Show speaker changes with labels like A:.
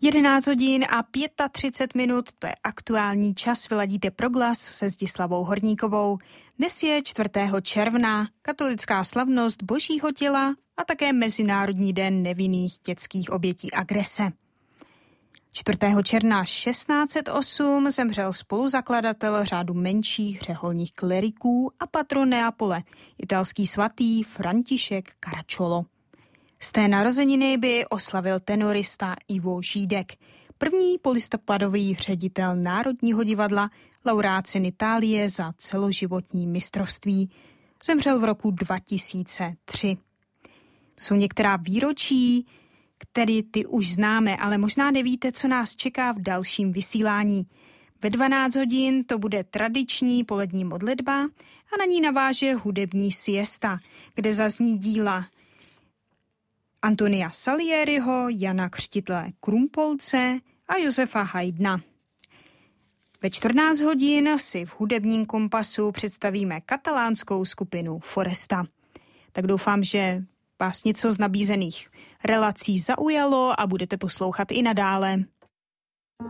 A: 11 hodin a 35 minut, to je aktuální čas, vyladíte Proglas se Zdislavou Horníkovou. Dnes je 4. června, katolická slavnost Božího těla a také Mezinárodní den nevinných dětských obětí agrese. 4. června 1608 zemřel spoluzakladatel řádu menších řeholních kleriků a patron Neapole, italský svatý František Caracciolo. Z té narozeniny by oslavil tenorista Ivo Žídek, první polistopadový ředitel Národního divadla, laureát ceny Itálie za celoživotní mistrovství. Zemřel v roku 2003. Jsou některá výročí, které ty už známe, ale možná nevíte, co nás čeká v dalším vysílání. Ve 12 hodin to bude tradiční polední modlitba a na ní naváže hudební siesta, kde zazní díla Antonia Salieriho, Jana Křtitele Krumpolce a Josefa Haydna. Ve 14 hodin si v hudebním kompasu představíme katalánskou skupinu Foresta. Tak doufám, že vás něco z nabízených relací zaujalo a budete poslouchat i nadále.